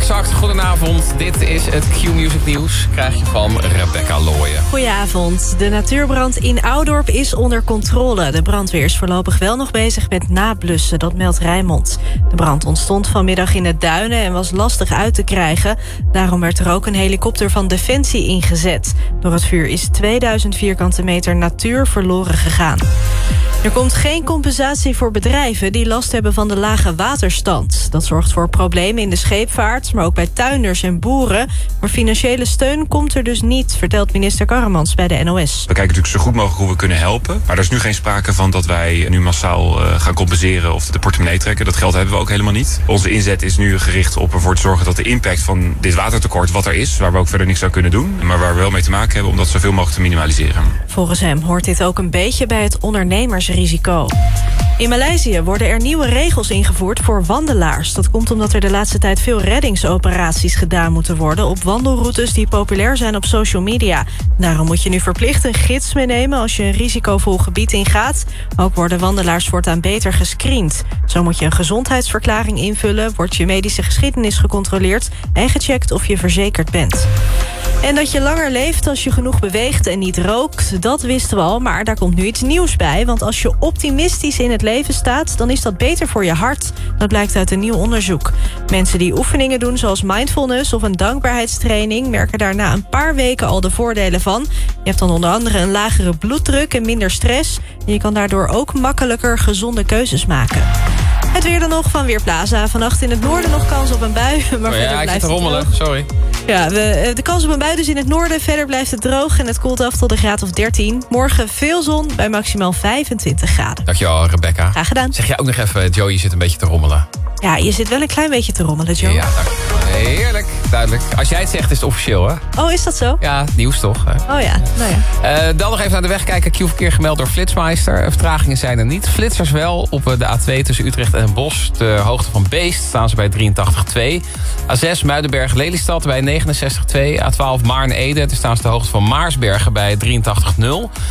exact. Goedenavond. Dit is het Q-Music nieuws. Krijg je van Rebecca Looyen. Goedenavond. De natuurbrand in Oudorp is onder controle. De brandweer is voorlopig wel nog bezig met nablussen, dat meldt Rijnmond. De brand ontstond vanmiddag in de duinen en was lastig uit te krijgen. Daarom werd er ook een helikopter van Defensie ingezet. Door het vuur is 2000 vierkante meter natuur verloren gegaan. Er komt geen compensatie voor bedrijven die last hebben van de lage waterstand. Dat zorgt voor problemen in de scheepvaart, maar ook bij tuinders en boeren. Maar financiële steun komt er dus niet, vertelt minister Karremans bij de NOS. We kijken natuurlijk zo goed mogelijk hoe we kunnen helpen. Maar er is nu geen sprake van dat wij nu massaal gaan compenseren of de portemonnee trekken. Dat geld hebben we ook helemaal niet. Onze inzet is nu gericht op ervoor te zorgen dat de impact van dit watertekort wat er is, waar we ook verder niks aan kunnen doen, maar waar we wel mee te maken hebben, om dat zoveel mogelijk te minimaliseren. Volgens hem hoort dit ook een beetje bij het ondernemersrisico. In Maleisië worden er nieuwe regels ingevoerd voor wandelaars. Dat komt omdat er de laatste tijd veel reddingsoperaties gedaan moeten worden op wandelroutes die populair zijn op social media. Daarom moet je nu verplicht een gids meenemen als je een risicovol gebied ingaat. Ook worden wandelaars voortaan beter gescreend. Zo moet je een gezondheidsverklaring invullen, wordt je medische geschiedenis gecontroleerd en gecheckt of je verzekerd bent. En dat je langer leeft als je genoeg beweegt en niet rookt, dat wisten we al, maar daar komt nu iets nieuws bij. Want als je optimistisch in het leven staat, dan is dat beter voor je hart. Dat blijkt uit een nieuw onderzoek. Mensen die oefeningen doen zoals mindfulness of een dankbaarheidstraining merken daar na een paar weken al de voordelen van. Je hebt dan onder andere een lagere bloeddruk en minder stress. En je kan daardoor ook makkelijker gezonde keuzes maken. Het weer dan nog van Weerplaza. Vannacht in het noorden nog kans op een bui. Maar verder ik blijft zit te rommelen, sorry. Ja, de kans op een bui dus in het noorden. Verder blijft het droog en het koelt af tot een graad of 13. Morgen veel zon bij maximaal 25 graden. Dankjewel, Rebecca. Graag gedaan. Zeg jij ook nog even, Joey zit een beetje te rommelen. Ja, je zit wel een klein beetje te rommelen, Joe. Ja, heerlijk, duidelijk. Als jij het zegt, is het officieel, hè? Oh, is dat zo? Ja, nieuws toch? Hè? Oh ja, nou ja. Dan nog even naar de weg kijken. Q-verkeer gemeld door Flitsmeister. Vertragingen zijn er niet. Flitsers wel. Op de A2 tussen Utrecht en Bosch. De hoogte van Beest staan ze bij 83,2. A6 Muidenberg-Lelystad bij 69,2. A12 Maarn-Ede. Daar staan ze de hoogte van Maarsbergen bij 83,0.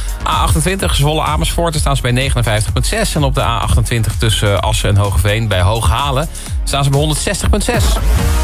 A28 Zwolle-Amersfoort. Daar staan ze bij 59,6. En op de A28 tussen Assen en Hoogeveen bij Hooghalen staan ze bij 160,6.